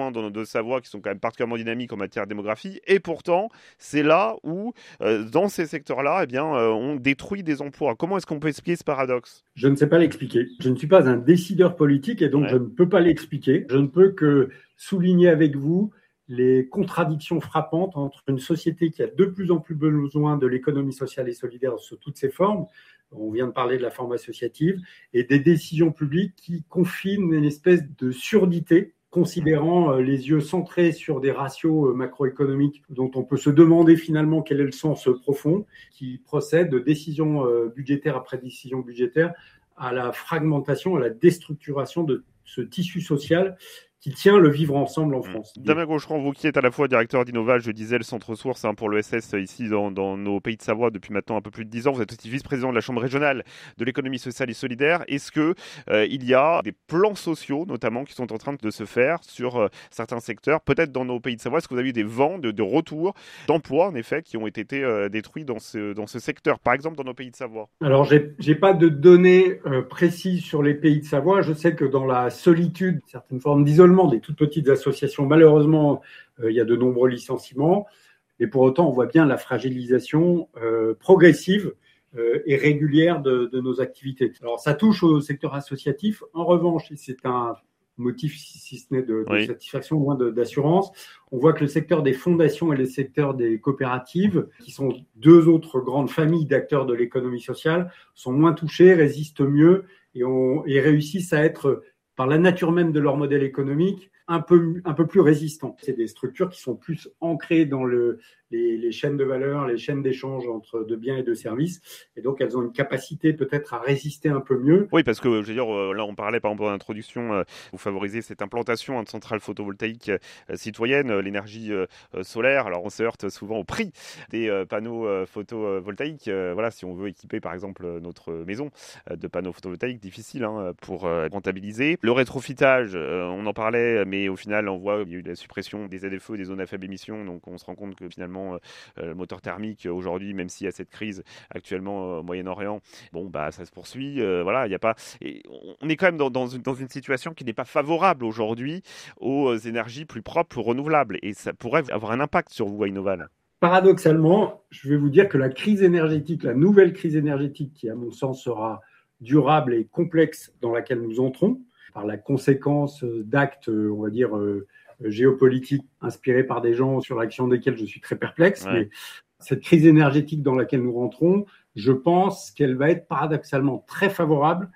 dans nos Deux-Savoie qui sont quand même particulièrement dynamiques en matière de démographie. Et pourtant, c'est là où, dans ces secteurs-là, on détruit des emplois. Comment est-ce qu'on peut expliquer ce paradoxe? Je ne sais pas l'expliquer. Je ne suis pas un décideur politique et donc je Ouais. ne peux pas l'expliquer. Je ne peux que souligner avec vous les contradictions frappantes entre une société qui a de plus en plus besoin de l'économie sociale et solidaire sous toutes ses formes, on vient de parler de la forme associative, et des décisions publiques qui confinent une espèce de surdité, considérant les yeux centrés sur des ratios macroéconomiques dont on peut se demander finalement quel est le sens profond, qui procède de décisions budgétaires après décisions budgétaires à la fragmentation, à la déstructuration de ce tissu social qui tient le vivre ensemble en France. Damien Gaucheran, vous qui êtes à la fois directeur d'Innovage, je disais le centre source pour l'ESS ici dans nos pays de Savoie depuis maintenant un peu plus de 10 ans. Vous êtes aussi vice-président de la Chambre régionale de l'économie sociale et solidaire. Est-ce que il y a des plans sociaux notamment qui sont en train de se faire sur certains secteurs, peut-être dans nos pays de Savoie? Est-ce que vous avez eu des vents de retour d'emplois en effet qui ont été détruits dans ce secteur, par exemple dans nos pays de Savoie? Alors, j'ai pas de données précises sur les pays de Savoie. Je sais que dans la solitude, certaines formes d'isolement, des toutes petites associations, malheureusement, il y a de nombreux licenciements. Mais pour autant, on voit bien la fragilisation progressive et régulière de nos activités. Alors, ça touche au secteur associatif. En revanche, et c'est un motif, si ce n'est de satisfaction, moins d'assurance, on voit que le secteur des fondations et le secteur des coopératives, qui sont deux autres grandes familles d'acteurs de l'économie sociale, sont moins touchés, résistent mieux et réussissent à être, par la nature même de leur modèle économique, un peu plus résistants. C'est des structures qui sont plus ancrées dans les chaînes de valeur, les chaînes d'échange entre de biens et de services. Et donc, elles ont une capacité peut-être à résister un peu mieux. Oui, parce que, je veux dire, là, on parlait, par exemple, en introduction, vous favorisez cette implantation de centrales photovoltaïques citoyennes, l'énergie solaire. Alors, on se heurte souvent au prix des panneaux photovoltaïques. Voilà, si on veut équiper, par exemple, notre maison de panneaux photovoltaïques, difficile pour rentabiliser. Le rétrofitage, on en parlait, mais au final, on voit qu'il y a eu la suppression des ZFE, des zones à faible émission. Donc, on se rend compte que finalement, le moteur thermique, aujourd'hui, même s'il y a cette crise actuellement au Moyen-Orient, bon, bah, ça se poursuit. Voilà, il n'y a pas. Et on est quand même dans une situation qui n'est pas favorable aujourd'hui aux énergies plus propres, plus renouvelables. Et ça pourrait avoir un impact sur vous, à Innoval. Paradoxalement, je vais vous dire que la crise énergétique, la nouvelle crise énergétique, qui à mon sens sera durable et complexe dans laquelle nous entrons, par la conséquence d'actes, on va dire, géopolitiques inspirés par des gens sur l'action desquels je suis très perplexe, mais cette crise énergétique dans laquelle nous rentrons, je pense qu'elle va être paradoxalement très favorable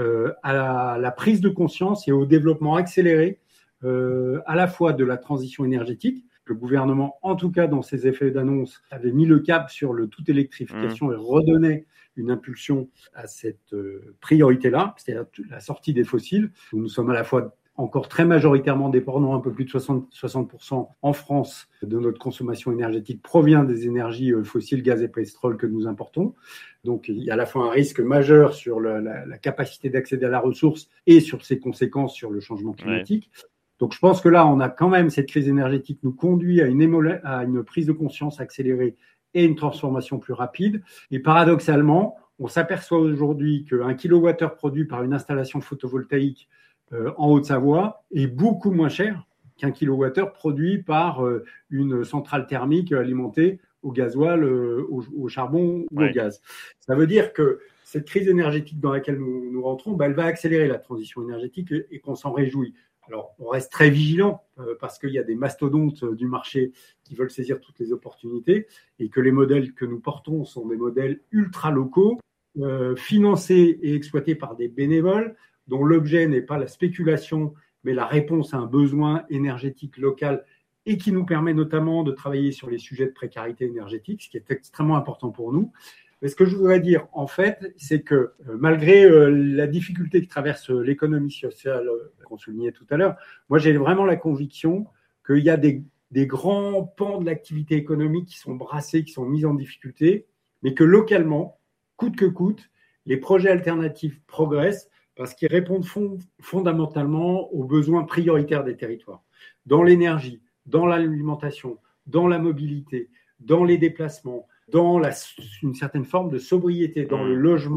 à la prise de conscience et au développement accéléré à la fois de la transition énergétique. Le gouvernement, en tout cas dans ses effets d'annonce, avait mis le cap sur le tout électrification et redonnait une impulsion à cette priorité-là, c'est-à-dire la sortie des fossiles. Nous sommes à la fois encore très majoritairement dépendants, un peu plus de 60% en France de notre consommation énergétique provient des énergies fossiles, gaz et pétrole que nous importons. Donc il y a à la fois un risque majeur sur la capacité d'accéder à la ressource et sur ses conséquences sur le changement climatique. Donc je pense que là, on a quand même cette crise énergétique nous conduit à une prise de conscience accélérée et une transformation plus rapide. Et paradoxalement, on s'aperçoit aujourd'hui qu'un kilowattheure produit par une installation photovoltaïque en Haute-Savoie est beaucoup moins cher qu'un kilowattheure produit par une centrale thermique alimentée au gasoil, au charbon ou au gaz. Ça veut dire que cette crise énergétique dans laquelle nous rentrons, elle va accélérer la transition énergétique et qu'on s'en réjouit. Alors, on reste très vigilant parce qu'il y a des mastodontes du marché qui veulent saisir toutes les opportunités et que les modèles que nous portons sont des modèles ultra locaux, financés et exploités par des bénévoles dont l'objet n'est pas la spéculation, mais la réponse à un besoin énergétique local et qui nous permet notamment de travailler sur les sujets de précarité énergétique, ce qui est extrêmement important pour nous. Mais ce que je voudrais dire, en fait, c'est que malgré la difficulté que traverse l'économie sociale qu'on soulignait tout à l'heure, moi, j'ai vraiment la conviction qu'il y a des grands pans de l'activité économique qui sont brassés, qui sont mis en difficulté, mais que localement, coûte que coûte, les projets alternatifs progressent parce qu'ils répondent fondamentalement aux besoins prioritaires des territoires. Dans l'énergie, dans l'alimentation, dans la mobilité, dans les déplacements, dans une certaine forme de sobriété, dans le logement,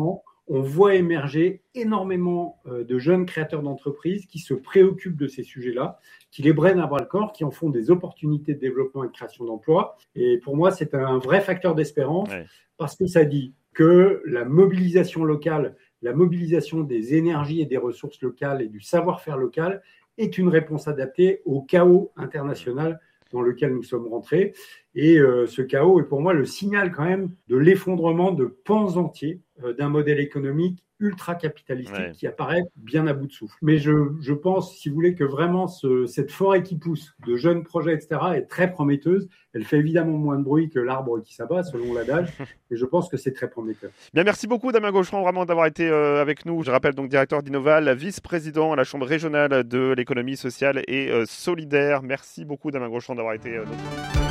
on voit émerger énormément de jeunes créateurs d'entreprises qui se préoccupent de ces sujets-là, qui les prennent à bras-le-corps, qui en font des opportunités de développement et de création d'emplois. Et pour moi, c'est un vrai facteur d'espérance parce que ça dit que la mobilisation locale, la mobilisation des énergies et des ressources locales et du savoir-faire local est une réponse adaptée au chaos international dans lequel nous sommes rentrés. Et ce chaos est pour moi le signal quand même de l'effondrement de pans entiers d'un modèle économique ultra-capitalistique qui apparaît bien à bout de souffle. Mais je pense, si vous voulez, que vraiment cette forêt qui pousse de jeunes projets, etc., est très prometteuse. Elle fait évidemment moins de bruit que l'arbre qui s'abat, selon l'adage, et je pense que c'est très prometteur. Bien, merci beaucoup, Damien Gaucheron, vraiment d'avoir été avec nous. Je rappelle donc directeur d'Innoval, vice-président à la Chambre régionale de l'économie sociale et solidaire. Merci beaucoup, Damien Gaucheron, d'avoir été notre...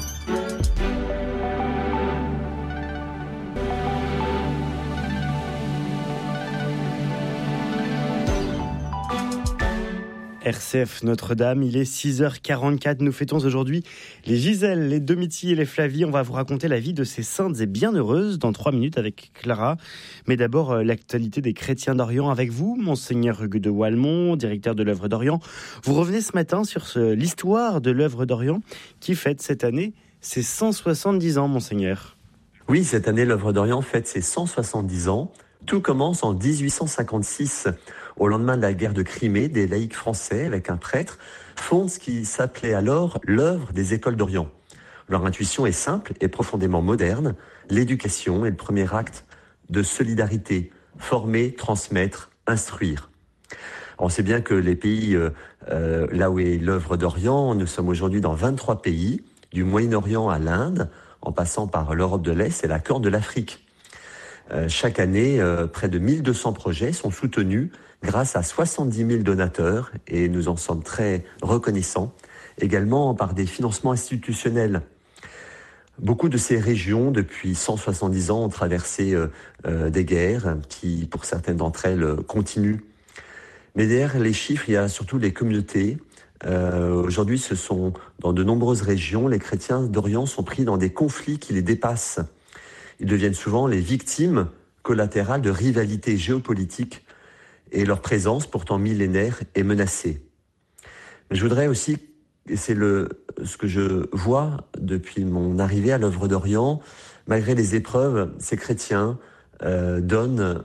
RCF Notre-Dame, il est 6h44. Nous fêtons aujourd'hui les Gisèle, les Domitie et les Flavie. On va vous raconter la vie de ces saintes et bienheureuses dans 3 minutes avec Clara. Mais d'abord, l'actualité des chrétiens d'Orient avec vous, Monseigneur Hugues de Walmont, directeur de l'œuvre d'Orient. Vous revenez ce matin sur l'histoire de l'œuvre d'Orient qui fête cette année ses 170 ans, Monseigneur. Oui, cette année, l'œuvre d'Orient fête ses 170 ans. Tout commence en 1856. Au lendemain de la guerre de Crimée, des laïcs français, avec un prêtre, fondent ce qui s'appelait alors l'œuvre des écoles d'Orient. Leur intuition est simple et profondément moderne. L'éducation est le premier acte de solidarité. Former, transmettre, instruire. On sait bien que les pays, là où est l'œuvre d'Orient, nous sommes aujourd'hui dans 23 pays, du Moyen-Orient à l'Inde, en passant par l'Europe de l'Est et la Corne de l'Afrique. Chaque année, près de 1200 projets sont soutenus grâce à 70 000 donateurs et nous en sommes très reconnaissants, également par des financements institutionnels. Beaucoup de ces régions, depuis 170 ans, ont traversé des guerres qui, pour certaines d'entre elles, continuent. Mais derrière les chiffres, il y a surtout les communautés. Aujourd'hui, ce sont dans de nombreuses régions, les chrétiens d'Orient sont pris dans des conflits qui les dépassent. Ils deviennent souvent les victimes collatérales de rivalités géopolitiques et leur présence, pourtant millénaire, est menacée. Mais je voudrais aussi, et c'est ce que je vois depuis mon arrivée à l'œuvre d'Orient, malgré les épreuves, ces chrétiens donnent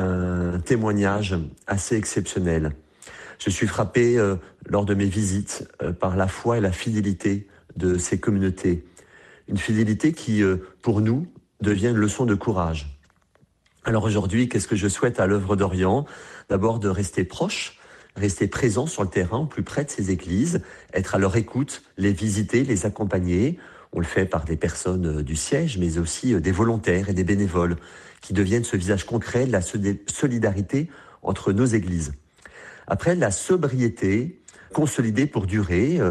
un témoignage assez exceptionnel. Je suis frappé lors de mes visites par la foi et la fidélité de ces communautés. Une fidélité qui, pour nous, devient une leçon de courage. Alors aujourd'hui, qu'est-ce que je souhaite à l'œuvre d'Orient ? D'abord de rester proche, rester présent sur le terrain, au plus près de ces églises, être à leur écoute, les visiter, les accompagner. On le fait par des personnes du siège, mais aussi des volontaires et des bénévoles qui deviennent ce visage concret de la solidarité entre nos églises. Après, la sobriété, consolidée pour durer.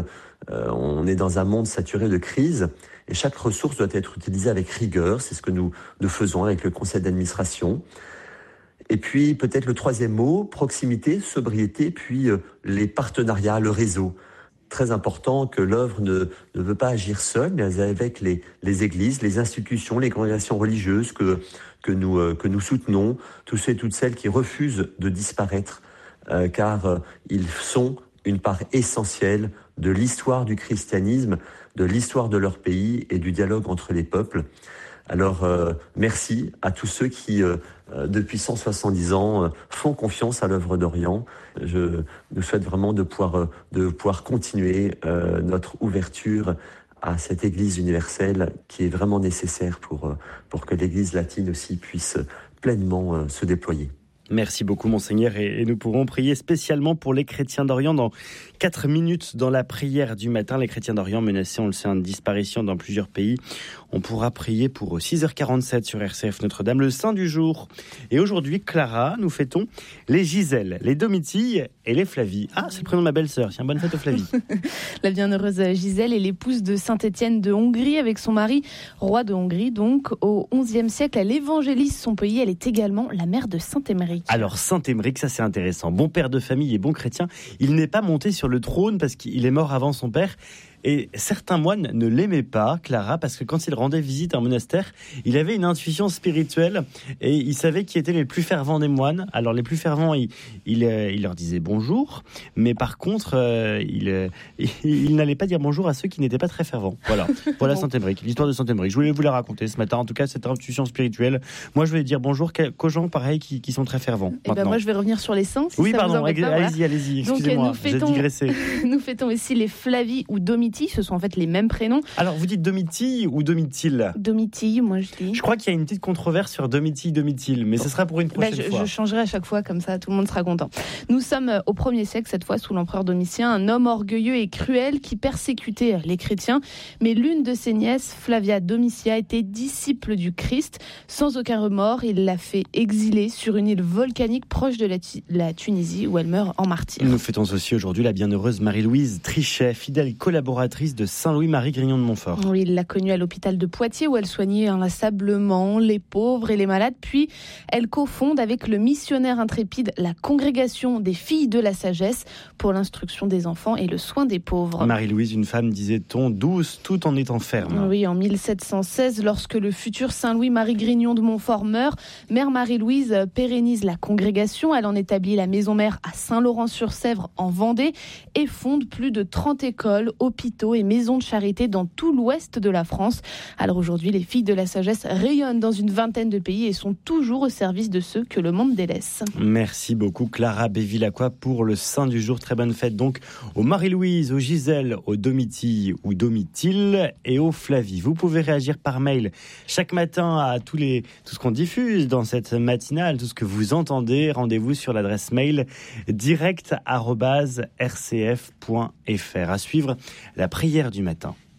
On est dans un monde saturé de crises et chaque ressource doit être utilisée avec rigueur. C'est ce que nous faisons avec le conseil d'administration. Et puis, peut-être le troisième mot, proximité, sobriété, puis les partenariats, le réseau. Très important que l'œuvre ne veut pas agir seule, mais avec les églises, les institutions, les congrégations religieuses que nous soutenons, tous ceux et toutes celles qui refusent de disparaître, car ils sont une part essentielle de l'histoire du christianisme, de l'histoire de leur pays et du dialogue entre les peuples. Alors, merci à tous ceux qui, depuis 170 ans, font confiance à l'œuvre d'Orient. Je nous souhaite vraiment de pouvoir continuer notre ouverture à cette Église universelle qui est vraiment nécessaire pour que l'Église latine aussi puisse pleinement se déployer. Merci beaucoup, Monseigneur, et nous pourrons prier spécialement pour les chrétiens d'Orient dans 4 minutes dans la prière du matin. Les chrétiens d'Orient menacés, on le sait, de disparition dans plusieurs pays. On pourra prier pour 6h47 sur RCF Notre-Dame, le Saint du jour. Et aujourd'hui, Clara, nous fêtons les Gisèle, les Domitie et les Flavie. Ah, c'est le prénom de ma belle-sœur. Tiens, bonne fête aux Flavie. La bienheureuse Gisèle est l'épouse de Saint-Étienne de Hongrie avec son mari, roi de Hongrie. Donc, au XIe siècle, elle évangélise son pays. Elle est également la mère de Saint-Émeric. Alors, Saint-Émeric, ça c'est intéressant. Bon père de famille et bon chrétien. Il n'est pas monté sur le trône parce qu'il est mort avant son père, Et certains moines ne l'aimaient pas, Clara, parce que quand il rendait visite à un monastère, il avait une intuition spirituelle et il savait qui étaient les plus fervents des moines. Alors les plus fervents, il leur disait bonjour, mais par contre, il n'allait pas dire bonjour à ceux qui n'étaient pas très fervents. Voilà Saint-Émeric, l'histoire de Saint-Émeric. Je voulais vous la raconter ce matin. En tout cas, cette intuition spirituelle. Moi, je vais dire bonjour qu'aux gens pareils qui sont très fervents. Et moi, je vais revenir sur les saints. Si oui, ça pardon, vous embête pas, allez-y. Excusez-moi, j'ai digressé. Nous fêtons aussi les Flavie ou Domitille. Ce sont en fait les mêmes prénoms. Alors, vous dites Domitille ou Domitille ? Domitille, moi je dis. Je crois qu'il y a une petite controverse sur Domitille, mais ce sera pour une prochaine fois. Je changerai à chaque fois, comme ça tout le monde sera content. Nous sommes au 1er siècle, cette fois sous l'empereur Domitien, un homme orgueilleux et cruel qui persécutait les chrétiens. Mais l'une de ses nièces, Flavia Domitia, était disciple du Christ. Sans aucun remords, il l'a fait exiler sur une île volcanique proche de la Tunisie, où elle meurt en martyr. Nous fêtons aussi aujourd'hui la bienheureuse Marie-Louise Trichet, fidèle collaboratrice de Saint-Louis-Marie Grignon de Montfort. Oui, il l'a connue à l'hôpital de Poitiers, où elle soignait inlassablement les pauvres et les malades. Puis, elle cofonde avec le missionnaire intrépide la Congrégation des Filles de la Sagesse pour l'instruction des enfants et le soin des pauvres. Marie-Louise, une femme, disait-on, douce tout en étant ferme. Oui, en 1716, lorsque le futur Saint-Louis-Marie Grignon de Montfort meurt, Mère Marie-Louise pérennise la congrégation. Elle en établit la maison mère à Saint-Laurent-sur-Sèvre en Vendée et fonde plus de 30 écoles, hôpitaux et maisons de charité dans tout l'ouest de la France. Alors aujourd'hui, les Filles de la Sagesse rayonnent dans une vingtaine de pays et sont toujours au service de ceux que le monde délaisse. Merci beaucoup Clara Bévilacqua pour le saint du jour. Très bonne fête donc aux Marie-Louise, aux Gisèle, aux Domitille ou Domitille et aux Flavie. Vous pouvez réagir par mail chaque matin à tout ce qu'on diffuse dans cette matinale, tout ce que vous entendez. Rendez-vous sur l'adresse mail direct@rcf.fr. À suivre la prière du matin.